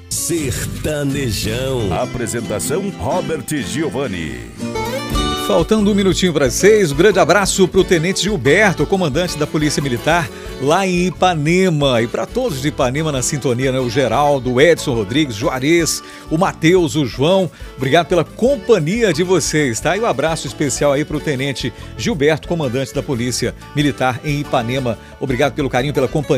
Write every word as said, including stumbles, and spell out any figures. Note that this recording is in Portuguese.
Sertanejão. Apresentação Robert Giovanni. Faltando um minutinho para as seis, um grande abraço para o Tenente Gilberto, comandante da Polícia Militar lá em Ipanema. E para todos de Ipanema na sintonia, né? O Geraldo, o Edson Rodrigues, Juarez, o Matheus, o João. Obrigado pela companhia de vocês, tá? E um abraço especial aí para o Tenente Gilberto, comandante da Polícia Militar em Ipanema. Obrigado pelo carinho, pela companhia.